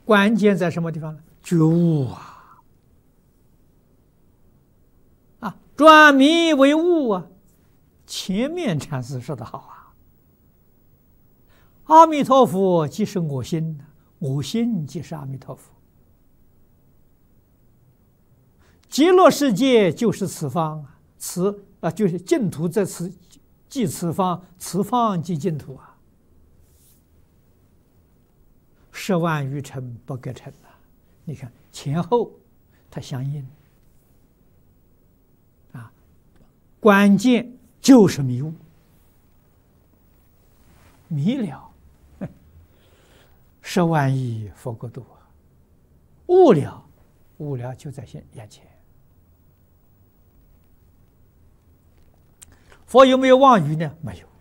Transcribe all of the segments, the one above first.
关键在什么地方呢？觉悟啊！转迷为悟啊！前面禅师说的好啊，阿弥陀佛即是我心，我心即是阿弥陀佛，极乐世界就是此方，就是净土在此即此方，此方即净土啊！10万余尘不可尘啊！你看前后它相应啊，关键就是迷悟，迷了10万亿佛国度啊，悟了就在眼前。佛有没有妄语呢？没有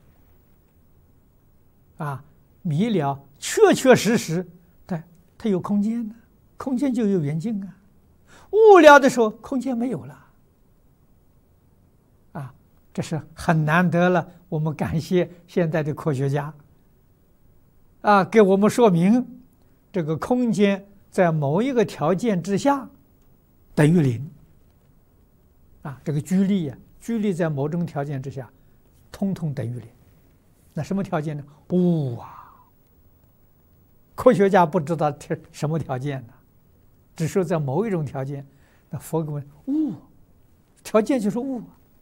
啊，迷了确确实实，它有空间呢，空间就有远近啊。悟了的时候，空间没有了啊，这是很难得了。我们感谢现在的科学家啊，给我们说明这个空间在某一个条件之下等于0啊，这个居力在某种条件之下通通等于0。那什么条件呢？悟啊！科学家不知道什么条件呢，只说在某一种条件，那佛给我们悟，条件就是悟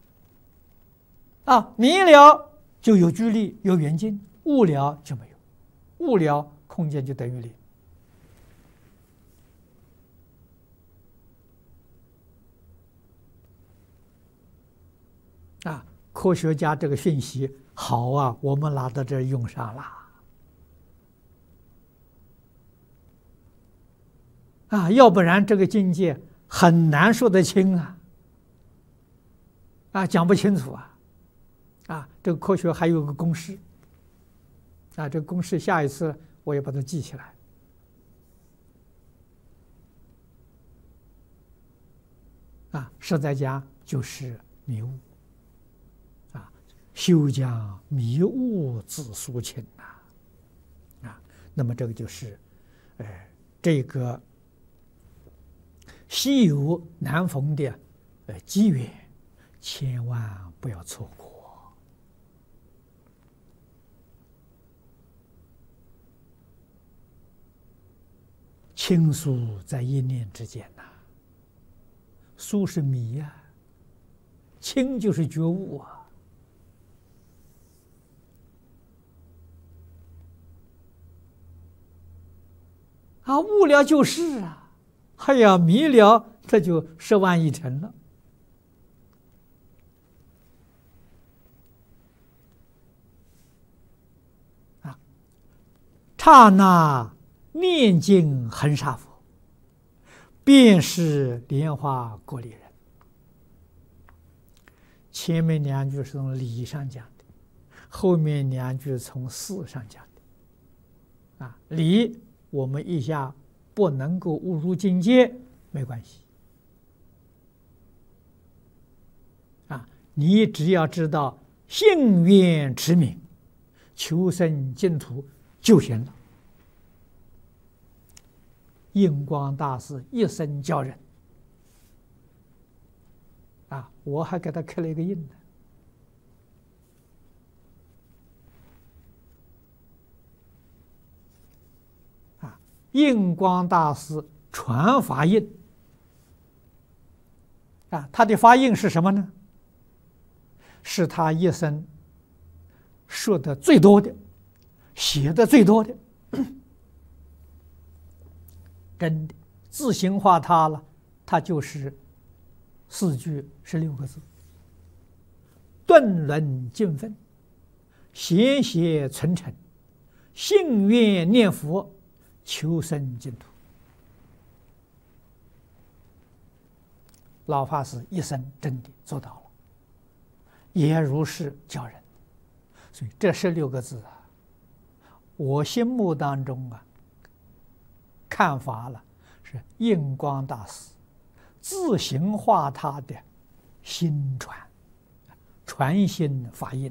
啊！迷了就有居力有远近，悟了就没有，悟了空间就等于0。啊，科学家这个讯息好啊，我们拿到这儿用上了啊，要不然这个境界很难说得清啊，讲不清楚啊，这个科学还有个公式啊，这个公式下一次我也把它记起来啊，实在讲就是迷悟。休将迷悟自疏清啊，那么这个就是，这个稀有难逢的机缘，千万不要错过。轻疏在一念之间呐，疏是迷啊，轻就是觉悟啊。悟了就是啊，哎呀，迷了这就10万亿尘了啊！刹那念经恒沙佛，便是莲花国里人。前面2句是从理上讲的，后面2句从事上讲的啊，理我们一下不能够误入境界，没关系啊！你只要知道信愿持名，求生净土就行了。印光大师一生教人啊，我还给他刻了一个印呢。印光大师传法印啊，他的法印是什么呢？是他一生说的最多的，写的最多的，真的自行化他了，他就是4句16个字：顿轮尽分，闲闲存诚，信愿念佛，求生净土。老法师一生真的做到了，也如是教人。所以这16个字啊，我心目当中看法了，是印光大师自行化他的心传心法印。